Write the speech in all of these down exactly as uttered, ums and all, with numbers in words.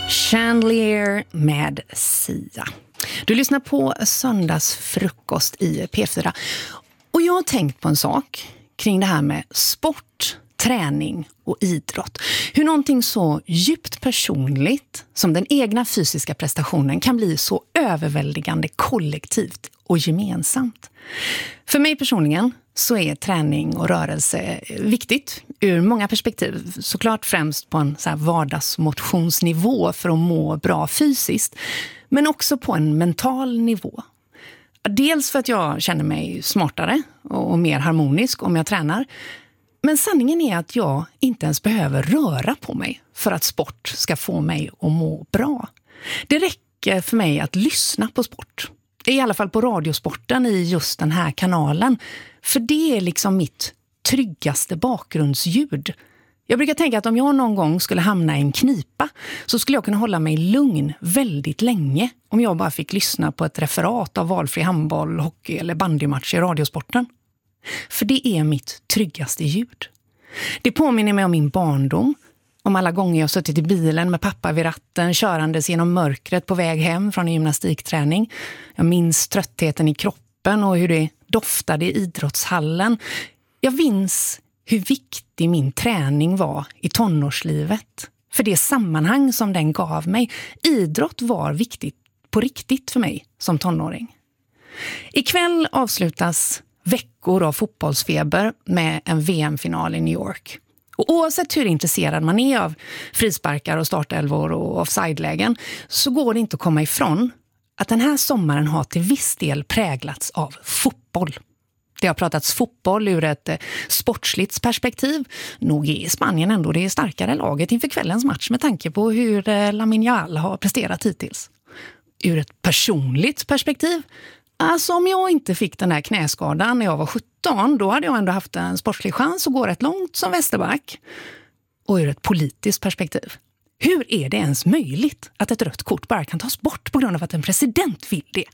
Chandelier med Sia. Du lyssnar på Söndagsfrukost i P fyra. Och jag har tänkt på en sak kring det här med sport, träning och idrott. Hur någonting så djupt personligt som den egna fysiska prestationen kan bli så överväldigande kollektivt och gemensamt. För mig personligen så är träning och rörelse viktigt ur många perspektiv. Såklart främst på en så här vardagsmotionsnivå för att må bra fysiskt. Men också på en mental nivå. Dels för att jag känner mig smartare och mer harmonisk om jag tränar. Men sanningen är att jag inte ens behöver röra på mig för att sport ska få mig att må bra. Det räcker för mig att lyssna på sport. I alla fall på radiosporten i just den här kanalen. För det är liksom mitt tryggaste bakgrundsljud. Jag brukar tänka att om jag någon gång skulle hamna i en knipa så skulle jag kunna hålla mig lugn väldigt länge om jag bara fick lyssna på ett referat av valfri handboll, hockey eller bandymatch i radiosporten. För det är mitt tryggaste ljud. Det påminner mig om min barndom. Om alla gånger jag suttit i bilen med pappa vid ratten körandes genom mörkret på väg hem från en gymnastikträning. Jag minns tröttheten i kroppen och hur det doftade i idrottshallen. Jag minns hur viktig min träning var i tonårslivet. För det sammanhang som den gav mig. Idrott var viktigt på riktigt för mig som tonåring. Ikväll avslutas veckor av fotbollsfeber med en V M-final i New York. Och oavsett hur intresserad man är av frisparkar och startelvor och offside-lägen så går det inte att komma ifrån att den här sommaren har till viss del präglats av fotboll. Det har pratats fotboll ur ett sportsligt perspektiv. Nog är Spanien ändå det starkare laget inför kvällens match med tanke på hur Lamine Yamal har presterat hittills. Ur ett personligt perspektiv. Alltså om jag inte fick den här knäskadan när jag var sjutton, då hade jag ändå haft en sportslig chans att gå rätt långt som vänsterback. Och ur ett politiskt perspektiv. Hur är det ens möjligt att ett rött kort bara kan tas bort på grund av att en president vill det?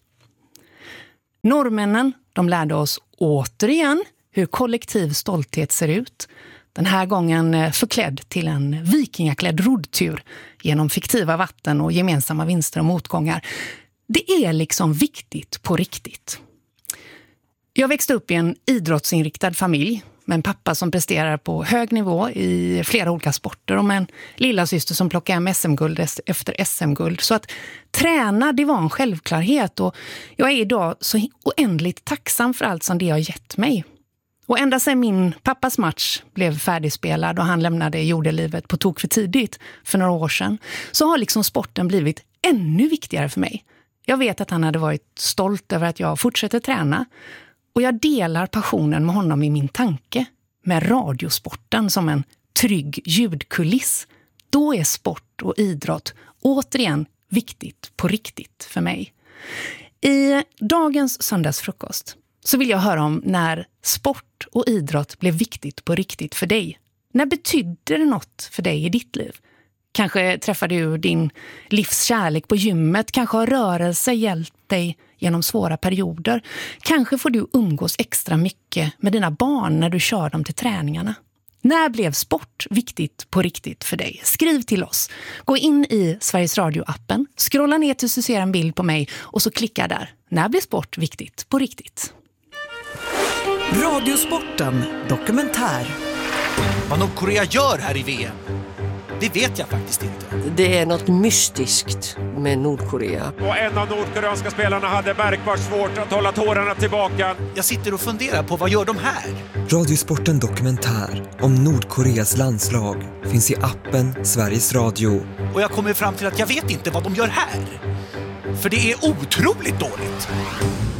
Norrmännen, de lärde oss återigen hur kollektiv stolthet ser ut. Den här gången förklädd till en vikingaklädd roddtur genom fiktiva vatten och gemensamma vinster och motgångar. Det är liksom viktigt på riktigt. Jag växte upp i en idrottsinriktad familj med en pappa som presterar på hög nivå i flera olika sporter och med en lilla syster som plockar hem S M-guld efter S M-guld. Så att träna, det var en självklarhet och jag är idag så oändligt tacksam för allt som det har gett mig. Och ända sedan min pappas match blev färdigspelad och han lämnade jordelivet på tok för tidigt för några år sedan så har liksom sporten blivit ännu viktigare för mig. Jag vet att han hade varit stolt över att jag fortsätter träna och jag delar passionen med honom i min tanke med radiosporten som en trygg ljudkuliss. Då är sport och idrott återigen viktigt på riktigt för mig. I dagens söndagsfrukost så vill jag höra om när sport och idrott blev viktigt på riktigt för dig. När betydde det något för dig i ditt liv? Kanske träffade du din livskärlek på gymmet. Kanske har rörelse hjälpt dig genom svåra perioder. Kanske får du umgås extra mycket med dina barn när du kör dem till träningarna. När blev sport viktigt på riktigt för dig? Skriv till oss. Gå in i Sveriges Radio-appen. Scrolla ner tills du ser en bild på mig och så klicka där. När blev sport viktigt på riktigt? Radiosporten dokumentär. Vad Nordkorea gör här i V M, det vet jag faktiskt inte. Det är något mystiskt med Nordkorea. Och en av nordkoreanska spelarna hade märkbart svårt att hålla tårarna tillbaka. Jag sitter och funderar på vad gör de här? Radiosporten dokumentär om Nordkoreas landslag finns i appen Sveriges Radio. Och jag kommer fram till att jag vet inte vad de gör här. För det är otroligt dåligt.